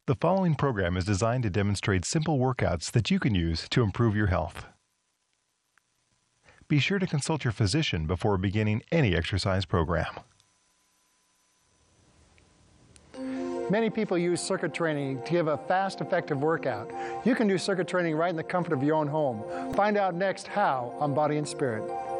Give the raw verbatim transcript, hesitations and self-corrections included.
The following program is designed to demonstrate simple workouts that you can use to improve your health. Be sure to consult your physician before beginning any exercise program. Many people use circuit training to give a fast, effective workout. You can do circuit training right in the comfort of your own home. Find out next how on Body and Spirit.